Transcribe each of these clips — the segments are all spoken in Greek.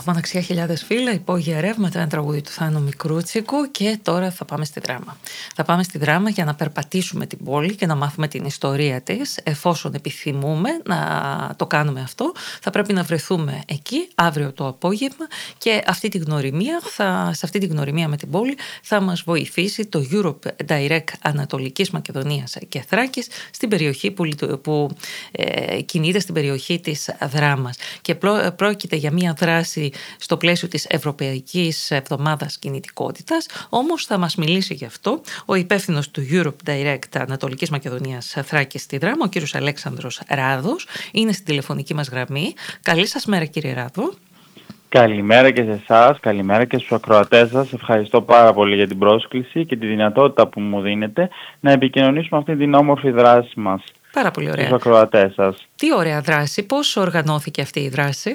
Μοναξιά χιλιάδες φύλλα, υπόγεια ρεύματα, ένα τραγούδι του Θάνο Μικρούτσικου. Και τώρα θα πάμε στη δράμα. Θα πάμε στη δράμα για να περπατήσουμε την πόλη και να μάθουμε την ιστορία της. Εφόσον επιθυμούμε να το κάνουμε αυτό, θα πρέπει να βρεθούμε εκεί αύριο το απόγευμα και αυτή τη γνωριμία σε αυτή τη γνωριμία με την πόλη θα μας βοηθήσει το Europe Direct Ανατολικής Μακεδονίας και Θράκης στην περιοχή που κινείται στην περιοχή της Δράμας. Και πρόκειται για μια δράση στο πλαίσιο της Ευρωπαϊκής Εβδομάδας Κινητικότητας, όμως θα μας μιλήσει γι' αυτό ο υπεύθυνος του Europe Direct Ανατολικής Μακεδονίας Θράκης στη Δράμα, ο κύριος Αλέξανδρος Ράδος, είναι στην τηλεφωνική μας γραμμή. Καλή σας μέρα, κύριε Ράδο. Καλημέρα και σε εσάς, καλημέρα και στους ακροατές σας. Ευχαριστώ πάρα πολύ για την πρόσκληση και τη δυνατότητα που μου δίνετε να επικοινωνήσουμε αυτή την όμορφη δράση μας. Πάρα πολύ ωραία. Στους ακροατές σας. Τι ωραία δράση, πώς οργανώθηκε αυτή η δράση?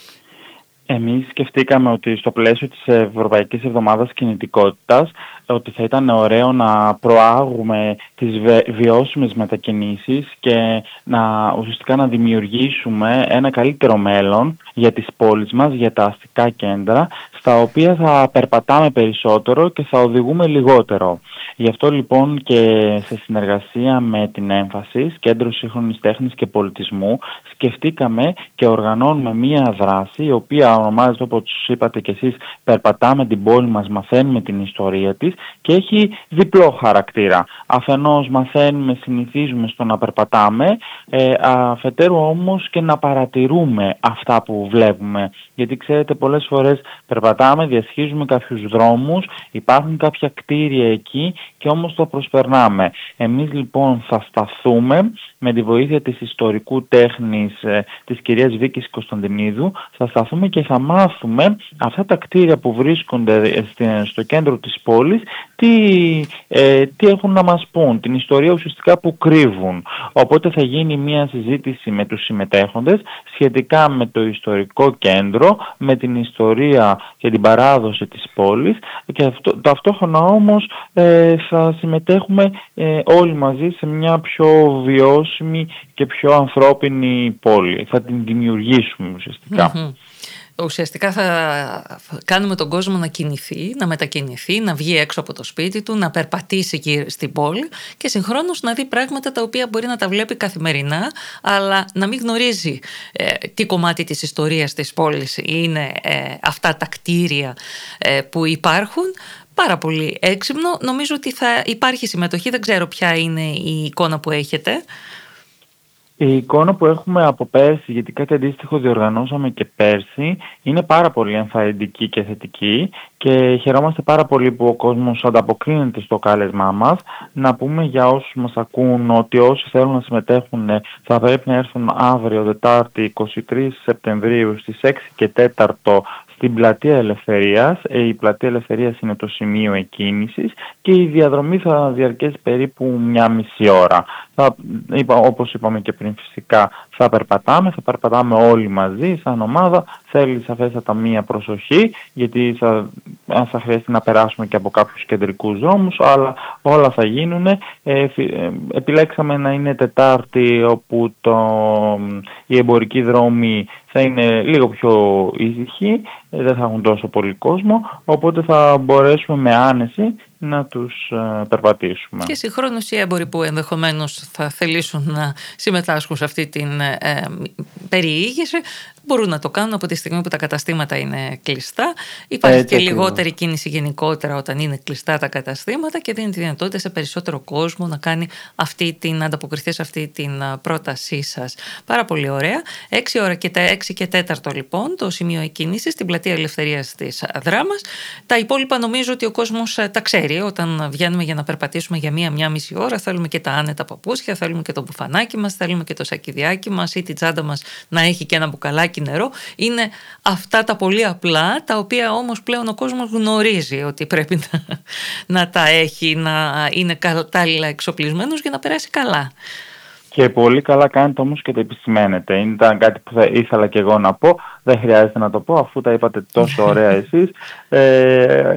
Εμείς σκεφτήκαμε ότι στο πλαίσιο της Ευρωπαϊκής Εβδομάδας Κινητικότητας ότι θα ήταν ωραίο να προάγουμε τις βιώσιμες μετακινήσεις και ουσιαστικά να δημιουργήσουμε ένα καλύτερο μέλλον για τις πόλεις μας, για τα αστικά κέντρα, στα οποία θα περπατάμε περισσότερο και θα οδηγούμε λιγότερο. Γι' αυτό λοιπόν και σε συνεργασία με την Έμφασης, Κέντρο Σύγχρονης Τέχνης και Πολιτισμού, σκεφτήκαμε και οργανώνουμε μία δράση η οποία ονομάζεται, όπως είπατε και εσείς, περπατάμε την πόλη μας, μαθαίνουμε την ιστορία της και έχει διπλό χαρακτήρα. Αφενός μαθαίνουμε, συνηθίζουμε στο να περπατάμε, αφετέρου όμως και να παρατηρούμε αυτά που βλέπουμε. Γιατί ξέρετε, πολλές φορές περπατάμε, διασχίζουμε κάποιους δρόμους, υπάρχουν κάποια κτίρια εκεί και όμως το προσπερνάμε. Εμείς λοιπόν θα σταθούμε με τη βοήθεια της ιστορικού τέχνης της κυρίας Βίκης Κωνσταντινίδου, θα σταθούμε και θα μάθουμε αυτά τα κτίρια που βρίσκονται στο κέντρο της πόλης, τι έχουν να μας πούν, την ιστορία ουσιαστικά που κρύβουν. Οπότε θα γίνει μια συζήτηση με τους συμμετέχοντες σχετικά με το ιστορικό κέντρο, με την ιστορία και την παράδοση της πόλης και ταυτόχρονα όμως θα συμμετέχουμε όλοι μαζί σε μια πιο βιώσιμη και πιο ανθρώπινη πόλη. Θα την δημιουργήσουμε ουσιαστικά. Ουσιαστικά θα κάνουμε τον κόσμο να κινηθεί, να μετακινηθεί, να βγει έξω από το σπίτι του, να περπατήσει εκεί στην πόλη και συγχρόνως να δει πράγματα τα οποία μπορεί να τα βλέπει καθημερινά, αλλά να μην γνωρίζει τι κομμάτι της ιστορίας της πόλης είναι αυτά τα κτίρια που υπάρχουν. Πάρα πολύ έξυπνο. Νομίζω ότι θα υπάρχει συμμετοχή. Δεν ξέρω ποια είναι η εικόνα που έχετε. Η εικόνα που έχουμε από πέρσι, γιατί κάτι αντίστοιχο διοργανώσαμε και πέρσι, είναι πάρα πολύ ενθαρρυντική και θετική και χαιρόμαστε πάρα πολύ που ο κόσμος ανταποκρίνεται στο κάλεσμά μας. Να πούμε για όσους μας ακούν ότι όσοι θέλουν να συμμετέχουν θα πρέπει να έρθουν αύριο, Δετάρτη 23 Σεπτεμβρίου στις 6 και 4 στην Πλατεία Ελευθερίας. Η Πλατεία Ελευθερίας είναι το σημείο εκκίνησης και η διαδρομή θα διαρκέσει περίπου μια μισή ώρα. Όπως είπαμε και πριν, φυσικά θα περπατάμε όλοι μαζί σαν ομάδα. Θέλει σαφέστατα μία προσοχή, γιατί θα χρειαστεί να περάσουμε και από κάποιους κεντρικούς δρόμους, αλλά όλα θα γίνουν. Επιλέξαμε να είναι Τετάρτη, όπου οι εμπορικοί δρόμοι θα είναι λίγο πιο ήσυχοι, δεν θα έχουν τόσο πολύ κόσμο, οπότε θα μπορέσουμε με άνεση να τους περπατήσουμε. Και συγχρόνως οι έμποροι που ενδεχομένως θα θελήσουν να συμμετάσχουν σε αυτή την περιήγηση μπορούν να το κάνουν από τη στιγμή που τα καταστήματα είναι κλειστά. Υπάρχει και λιγότερη κίνηση γενικότερα όταν είναι κλειστά τα καταστήματα και δίνει τη δυνατότητα σε περισσότερο κόσμο να κάνει ανταποκριθεί σε αυτή την πρότασή σας. Πάρα πολύ ωραία. 6 ώρα και 6 και 4 λοιπόν το σημείο εκκίνησης στην Πλατεία Ελευθερίας της Δράμας. Τα υπόλοιπα νομίζω ότι ο κόσμος τα ξέρει. Όταν βγαίνουμε για να περπατήσουμε για μία μισή ώρα, θέλουμε και τα άνετα παπούτσια, θέλουμε και το μπουφανάκι μας, θέλουμε και το σακιδιάκι μας ή την τσάντα μας να έχει και ένα μπουκαλάκι νερό. Είναι αυτά τα πολύ απλά, τα οποία όμως πλέον ο κόσμος γνωρίζει ότι πρέπει να τα έχει, να είναι κατάλληλα εξοπλισμένος για να περάσει καλά. Και πολύ καλά κάνετε όμως και το επισημαίνετε. Ήταν κάτι που θα ήθελα και εγώ να πω. Δεν χρειάζεται να το πω αφού τα είπατε τόσο ωραία εσείς.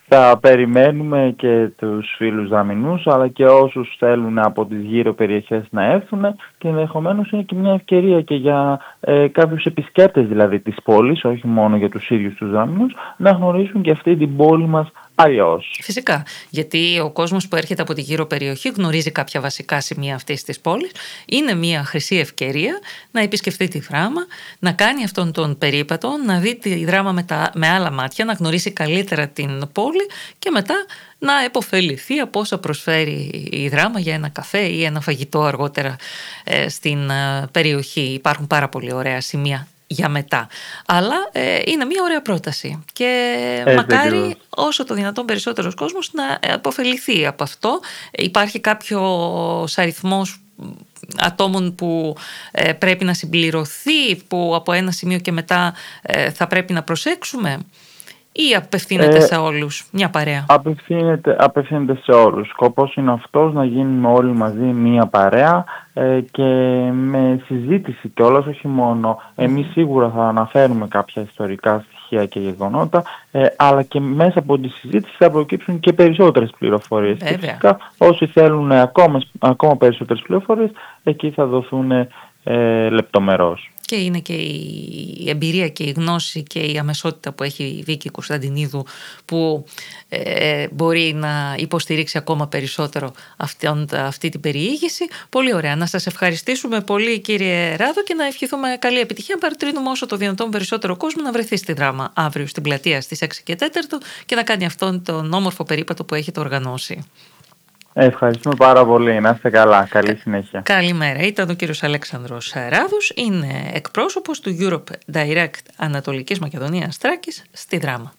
Θα περιμένουμε και τους φίλους Δαμηνούς, αλλά και όσους θέλουν από τις γύρω περιοχές να έρθουν, και ενδεχομένως είναι και μια ευκαιρία και για κάποιους επισκέπτες δηλαδή της πόλης, όχι μόνο για τους ίδιους τους Δαμηνούς, να γνωρίσουν και αυτή την πόλη μας αλλιώς. Φυσικά, γιατί ο κόσμος που έρχεται από τη γύρω περιοχή γνωρίζει κάποια βασικά σημεία αυτής της πόλης. Είναι μια χρυσή ευκαιρία να επισκεφτεί τη Δράμα, να κάνει αυτόν τον περίπατο, να δει τη Δράμα με άλλα μάτια, να γνωρίσει καλύτερα την πόλη και μετά να επωφεληθεί από όσα προσφέρει η Δράμα για ένα καφέ ή ένα φαγητό αργότερα στην περιοχή. Υπάρχουν πάρα πολύ ωραία σημεία για μετά. Αλλά είναι μια ωραία πρόταση και μακάρι όσο το δυνατόν περισσότερος κόσμος να αποφεληθεί από αυτό. Υπάρχει κάποιος αριθμός ατόμων που πρέπει να συμπληρωθεί, που από ένα σημείο και μετά θα πρέπει να προσέξουμε, ή απευθύνεται σε όλους μια παρέα? Απευθύνεται σε όλους. Σκοπός είναι αυτός, να γίνουμε όλοι μαζί μια παρέα και με συζήτηση κιόλας, όχι μόνο. Εμείς σίγουρα θα αναφέρουμε κάποια ιστορικά στοιχεία και γεγονότα, αλλά και μέσα από τη συζήτηση θα προκύψουν και περισσότερες πληροφορίες. Και φυσικά όσοι θέλουν ακόμα περισσότερες πληροφορίες, εκεί θα δοθούν λεπτομερώς. Και είναι και η εμπειρία και η γνώση και η αμεσότητα που έχει η Βίκη Κωνσταντινίδου, που μπορεί να υποστηρίξει ακόμα περισσότερο αυτή την περιήγηση. Πολύ ωραία. Να σας ευχαριστήσουμε πολύ, κύριε Ράδο, και να ευχηθούμε καλή επιτυχία. Να παροτρύνουμε όσο το δυνατόν περισσότερο κόσμο να βρεθεί στη Δράμα αύριο στην πλατεία στις 6 και 4 και να κάνει αυτόν τον όμορφο περίπατο που έχετε οργανώσει. Ευχαριστούμε πάρα πολύ. Να είστε καλά. Καλή συνέχεια. Καλημέρα. Ήταν ο κύριος Αλέξανδρος Ράδος. Είναι εκπρόσωπος του Europe Direct Ανατολικής Μακεδονίας Θράκης στη Δράμα.